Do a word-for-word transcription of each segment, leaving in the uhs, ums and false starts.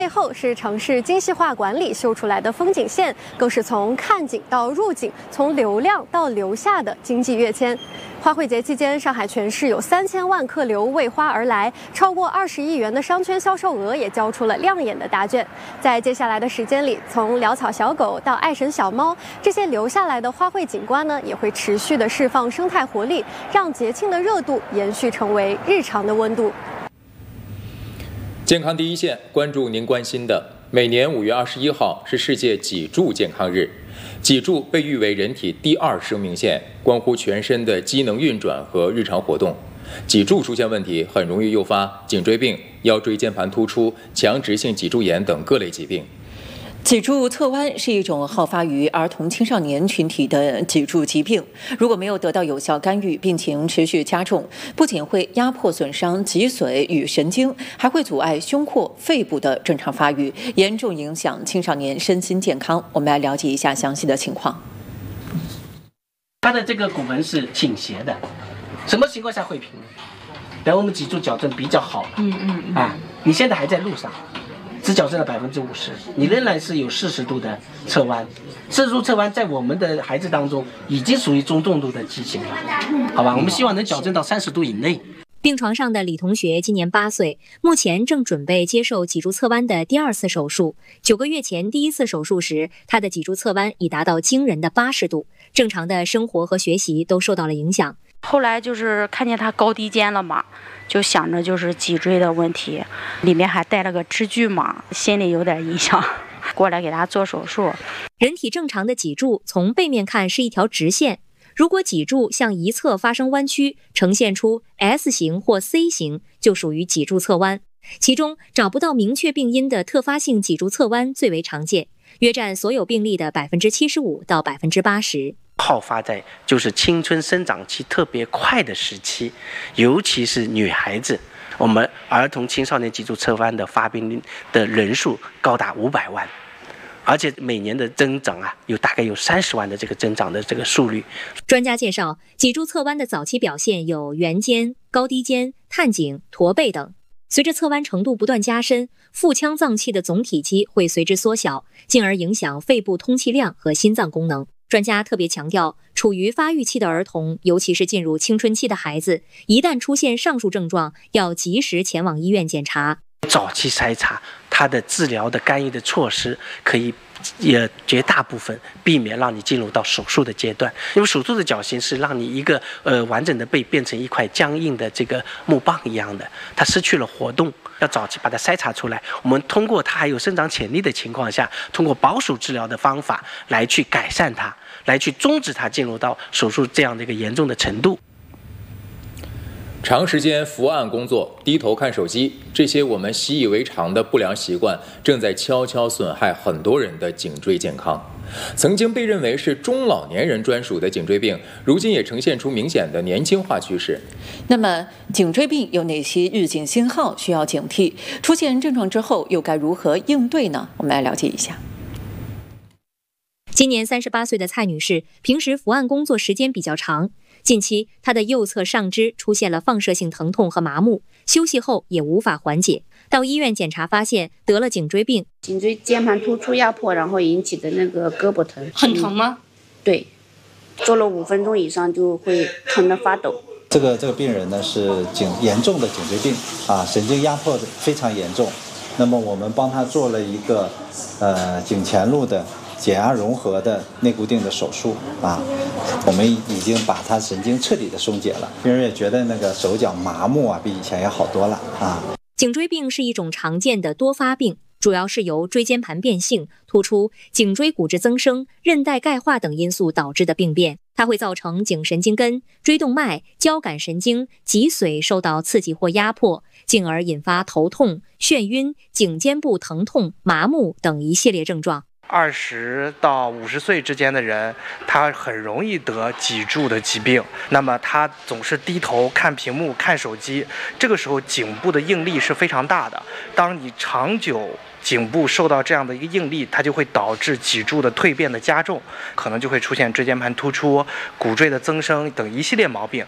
背后是城市精细化管理修出来的风景线，更是从看景到入景，从流量到留下的经济跃迁。花卉节期间，上海全市有三千万客流为花而来，超过二十亿元的商圈销售额也交出了亮眼的答卷。在接下来的时间里，从潦草小狗到爱神小猫，这些留下来的花卉景观呢，也会持续的释放生态活力，让节庆的热度延续成为日常的温度。 健康第一线，关注您关心的。每年五月二十一号是世界脊柱健康日。脊柱被誉为人体第二生命线，关乎全身的机能运转和日常活动。脊柱出现问题，很容易诱发颈椎病、腰椎间盘突出、强直性脊柱炎等各类疾病。 脊柱侧弯是一种好发于儿童青少年群体的脊柱疾病，如果没有得到有效干预，病情持续加重，不仅会压迫损伤脊髓与神经，还会阻碍胸廓、肺部的正常发育，严重影响青少年身心健康。我们来了解一下详细的情况。 它的这个骨盆是倾斜的，什么情况下会平？等我们脊柱矫正比较好，嗯嗯嗯，啊，你现在还在路上。只矫正了百分之五十，你仍然是有四十度的侧弯。四十度侧弯在我们的孩子当中已经属于中重度的畸形了，好吧？我们希望能矫正到三十度以内。 病床上的李同学今年八岁，目前正准备接受脊柱侧弯的第二次手术。九个月前第一次手术时，他的脊柱侧弯已达到惊人的八十度，正常的生活和学习都受到了影响。 后来就是看见他高低肩了嘛，就想着就是脊椎的问题，里面还带了个支具嘛，心里有点影响，过来给他做手术。 人体正常的脊柱从背面看是一条直线，如果脊柱向一侧发生弯曲，呈现出 S 型或 C 型，就属于脊柱侧弯。其中找不到明确病因的特发性脊柱侧弯最为常见，约占所有病例的 百分之七十五 到 百分之八十。 好发在就是青春生长期特别快的时期，尤其是女孩子，我们儿童青少年脊柱侧弯的发病的人数高达五百万，而且每年的增长啊，有大概有三十万的这个增长的这个速率。 专家介绍，脊柱侧弯的早期表现有圆肩、高低肩、探颈、驼背等。随着侧弯程度不断加深，腹腔脏器的总体积会随之缩小，进而影响肺部通气量和心脏功能。专家特别强调，处于发育期的儿童，尤其是进入青春期的孩子，一旦出现上述症状，要及时前往医院检查。 早期筛查，它的治疗的干预的措施可以也绝大部分避免让你进入到手术的阶段，因为手术的矫形是让你一个呃完整的背变成一块僵硬的这个木棒一样的，它失去了活动。要早期把它筛查出来，我们通过它还有生长潜力的情况下，通过保守治疗的方法来去改善它，来去终止它进入到手术这样的一个严重的程度。 长时间伏案工作、低头看手机，这些我们习以为常的不良习惯，正在悄悄损害很多人的颈椎健康。曾经被认为是中老年人专属的颈椎病，如今也呈现出明显的年轻化趋势。 那么，颈椎病有哪些预警信号需要警惕？出现症状之后又该如何应对呢？我们来了解一下。 今年三十八岁的蔡女士，平时伏案工作时间比较长，近期她的右侧上肢出现了放射性疼痛和麻木，休息后也无法缓解。到医院检查发现得了颈椎病， 颈椎间盘突出压迫，然后引起的那个胳膊疼。 很疼吗？ 嗯、对，做了五分钟以上就会疼得发抖。 这个这个病人呢是颈严重的颈椎病啊，神经压迫非常严重。那么我们帮他做了一个呃颈前路的减压融合的内固定的手术啊，我们已经把他神经彻底的松解了，病人也觉得那个手脚麻木啊，比以前也好多了啊。 颈椎病是一种常见的多发病，主要是由椎间盘变性、突出、颈椎骨质增生、韧带钙化等因素导致的病变。它会造成颈神经根、椎动脉、交感神经、脊髓受到刺激或压迫，进而引发头痛、眩晕、颈肩部疼痛、麻木等一系列症状。 二十到五十岁之间的人，他很容易得脊柱的疾病。那么他总是低头看屏幕、看手机，这个时候颈部的应力是非常大的。当你长久颈部受到这样的一个应力，它就会导致脊柱的蜕变的加重，可能就会出现椎间盘突出、骨赘的增生等一系列毛病。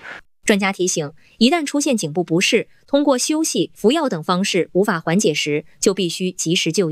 专家提醒，一旦出现颈部不适，通过休息、服药等方式无法缓解时，就必须及时就医。